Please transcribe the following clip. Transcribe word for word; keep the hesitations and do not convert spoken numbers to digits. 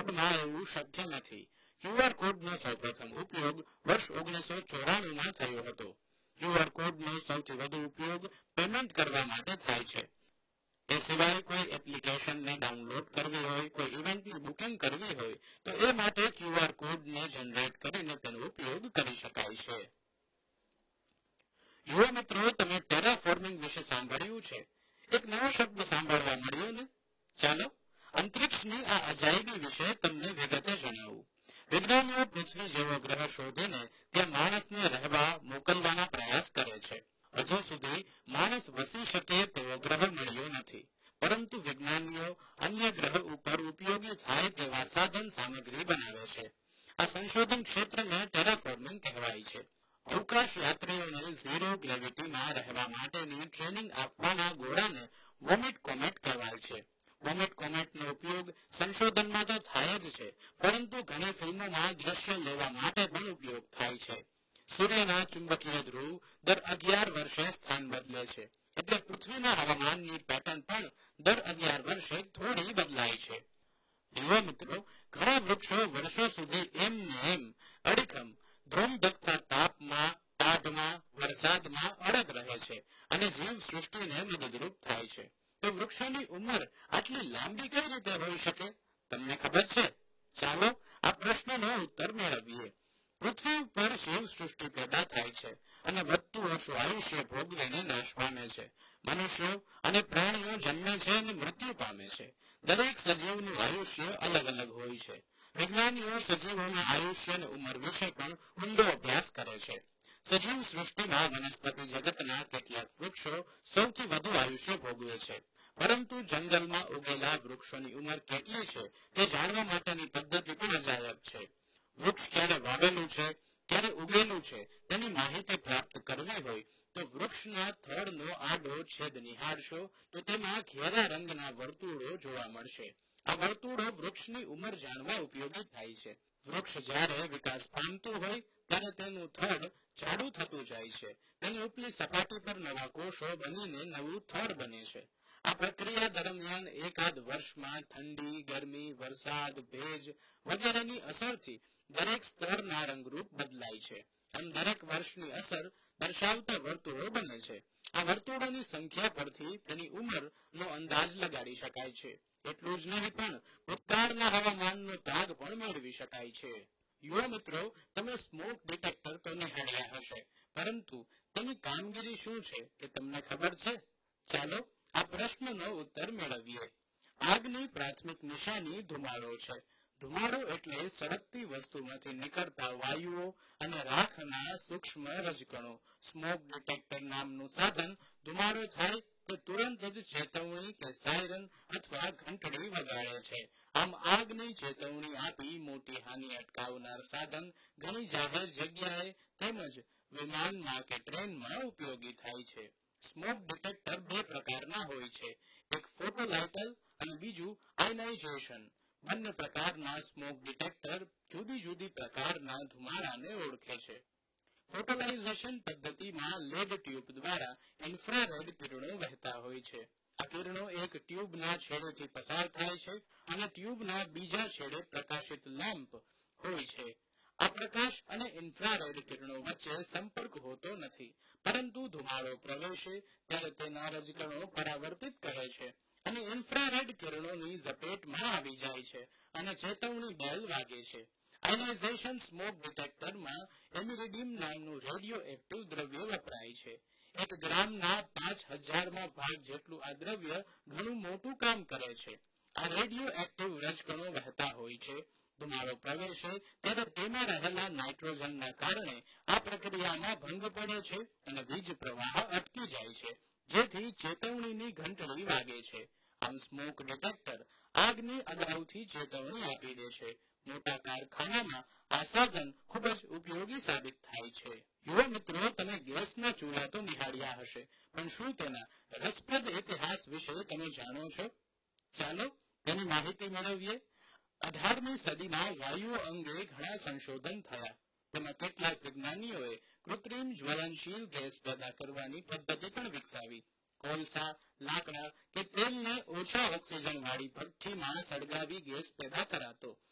કોડમાં એવું શક્ય નથી. ક્યુઆર કોડનો સૌપ્રથમ ઉપયોગ વર્ષ ઓગણીસો ચોરાણું માં થયો હતો. ક્યુઆર કોડનો સૌથી વધુ ઉપયોગ પેમેન્ટ કરવા માટે થાય છે. એ સિવાય કોઈ એપ્લિકેશનને ડાઉનલોડ કરવી હોય, કોઈ ઇવેન્ટની બુકિંગ કરવી હોય તો એ માટે ક્યુઆર કોડને જનરેટ કરીને તેનો ઉપયોગ કરી શકાય છે. યુવા મિત્રો, તમે ટેરાફોર્મિંગ વિશે સાંભળ્યું છે? એક નવો શબ્દ સાંભળવા મળ્યો ને? ચાલો અંતરિક્ષની આ અજાયબી વિશે તમને વિગતે જણાવું. વિજ્ઞાનીઓ પૃથ્વી જેવો ગ્રહ શોધીને ત્યાં માણસને રહેવા મોકલવાના પ્રયાસ કરે છે. હજુ સુધી માણસ વસી શકે તેવો ગ્રહ મળ્યો નથી, પરંતુ વિજ્ઞાનીઓ અન્ય ગ્રહ ઉપર ઉપયોગી થાય તેવા સાધન સામગ્રી બનાવે છે. આ સંશોધન ક્ષેત્રને ટેરાફોર્મિંગ કહેવાય છે. અવકાશ યાત્રીઓને ઝીરો ગ્રેવિટીમાં રહેવા માટેની ટ્રેનિંગ આપવાના ગોળાને વોમિટ કોમેટ કહેવાય છે. વોમિટ કોમેટનો ઉપયોગ સંશોધનમાં તો થાય જ છે, પરંતુ ઘણી ફિલ્મોમાં દ્રશ્ય લેવા માટે પણ ઉપયોગ થાય છે. સૂર્યના ચુંબકીય ધ્રુવ દર અગિયાર વર્ષે સ્થાન બદલે છે, એટલે પૃથ્વીના હવામાનની પેટર્ન પણ દર અગિયાર વર્ષે થોડી બદલાય છે. યુવા મિત્રો, ઘણા વૃક્ષો વર્ષો સુધી એમ ને એમ અડીખમ ધ્રુમધકતા તાપમાં, ટાઢમાં, વરસાદમાં અડગ રહે છે અને જીવ સૃષ્ટિને મદદરૂપ થાય છે. તો વૃક્ષોની ઉંમર આટલી લાંબી કઈ રીતે હોઈ શકે? તમને ખબર છે? ચાલો આ પ્રશ્નનો ઉત્તર મેળવીએ. પૃથ્વી ઉપર જીવ સૃષ્ટિ પેદા થાય છે અને વધતું ઓછું આયુષ્ય ભોગવીને નાશ પામે છે. મનુષ્યો અને પ્રાણીઓ જન્મે છે અને મૃત્યુ પામે છે. દરેક સજીવનું આયુષ્ય અલગ અલગ હોય છે. વિજ્ઞાનીઓ સજીવોના આયુષ્ય અને ઉંમર વિશે પણ ઊંડો અભ્યાસ કરે છે. સજીવ સૃષ્ટિમાં વનસ્પતિ જગતના કેટલાક વૃક્ષો સૌથી વધુ આયુષ્ય ભોગવે છે, પરંતુ જંગલમાં ઉગેલા વૃક્ષોની ઉંમર કેટલી છે તે જાણવા માટેની પદ્ધતિ પણ અજાયબ છે. વૃક્ષ ક્યારે વાવેલું છે, ક્યારે ઉગેલું છે તેની માહિતી પ્રાપ્ત કરવી હોય તો વૃક્ષના થડનો આડો છેદ નિહાળશો તો તેમાં ઘેરા રંગના વર્તુળો જોવા મળશે. આ વર્તુળો વૃક્ષની ઉંમર જાણવા ઉપયોગી થાય છે. વૃક્ષ જ્યારે વિકાસ પામતું હોય ત્યારે તેનું થડ જાડું થતું જાય છે. તેની ઉપલી સપાટી પર નવા કોષો બનીને નવું થડ બને છે. આ પ્રક્રિયા દરમિયાન એકાદ વર્ષમાં ઠંડી, ગરમી, વરસાદ, ભેજ વગેરેની અસરથી દરેક સ્તરના રંગરૂપ બદલાય છે. આમ દરેક વર્ષની અસર દર્શાવતા વર્તુળો બને છે. આ વર્તુળોની સંખ્યા પરથી તેની ઉંમરનો અંદાજ લગાડી શકાય છે. એટલું જ નહીં પણ ભૂતકાળના હવામાનનો તાગ પણ મેળવી શકાય છે. યુવા મિત્રો, તમે સ્મોક ડિટેક્ટર તો નિહાળ્યા હશે, પરંતુ તેની કામગીરી શું છે એ તમને ખબર છે? ચાલો આ પ્રશ્નનો ઉત્તર મેળવીએ. આગની પ્રાથમિક નિશાની ધુમાડો છે. ધુમાડો એટલે સળગતી વસ્તુમાંથી નીકળતા વાયુઓ અને રાખના સૂક્ષ્મ રજકણો. સ્મોક ડિટેક્ટર નામનું સાધન ધુમાડો થાય તો તુરંત જ ચેતવણી કે સાયરન અથવા ઘંટડી વગાડે છે. આમ આગની ચેતવણી આપી મોટી હાનિ અટકાવનાર સાધન ઘણી જાહેર જગ્યાએ તેમજ વિમાનમાં કે ટ્રેનમાં ઉપયોગી થાય છે. સ્મોક ડિટેક્ટર બે પ્રકારના હોય છે, એક ફોટોલાઇટલ અને બીજું આયનાઇઝેશન. બંને પ્રકારના સ્મોક ડિટેક્ટર જુદી જુદી પ્રકારના ધુમાડાને ઓળખે છે. ફોટોલાઇઝેશન પદ્ધતિમાં લેડ ટ્યુબ દ્વારા ઇન્ફ્રારેડ કિરણો વહેતા હોય છે. આ કિરણો એક ટ્યુબના છેડેથી પસાર થાય છે અને ટ્યુબના બીજા છેડે પ્રકાશિત લેમ્પ હોય છે. આ પ્રકાશ અને ઇન્ફ્રારેડ કિરણો વચ્ચે સંપર્ક હોતો નથી, પરંતુ ધુમાડો પ્રવેશે ત્યારે તેના રજકણો પરાવર્તિત કરે છે અને ઇન્ફ્રારેડ કિરણોની ઝપેટમાં આવી જાય છે અને ચેતવણી બેલ વાગે છે. આયનાઇઝેશન સ્મોક ડિટેક્ટરમાં એમિરિડિયમ નામનું રેડિયો એક્ટિવ દ્રવ્ય વપરાય છે. એક ગ્રામના પાંચ હજારમાં ભાગ જેટલું આ દ્રવ્ય ઘણું મોટું કામ કરે છે. આ રેડિયો એક્ટિવ રજકણો વહેતા હોય છે. ધુમાડો પ્રવેશે ત્યારે તેમાં રહેલા નાઇટ્રોજનના કારણે આ પ્રક્રિયામાં ભંગ પડે છે અને વીજ પ્રવાહ અટકી જાય છે, જેથી ચેતવણીની ઘંટડી વાગે છે. આમ સ્મોક ડિટેક્ટર આગની અગાઉથી ચેતવણી આપી દે છે. મોટા કારખાનામાં આ સાધન ખૂબ જ ઉપયોગી સાબિત થાય છે. યુવા મિત્રો, તમે ગેસના ચૂલા તો નિહાળ્યા હશે, પણ શું તેના રસપ્રદ ઇતિહાસ વિશે તમે જાણો છો? ચાલો તેની માહિતી મેળવીએ. અઢારમી સદીમાં વાયુઓ અંગે ઘણા સંશોધન થયા. તેમાં કેટલાક વિજ્ઞાનીઓએ કૃત્રિમ જ્વલનશીલ ગેસ પેદા કરવાની પદ્ધતિ પણ વિકસાવી. કોલસા, લાકડા કે તેલને ઓછા ઓક્સિજન વાળી ભઠ્ઠીમાં સળગાવી ગેસ પેદા કરાતો.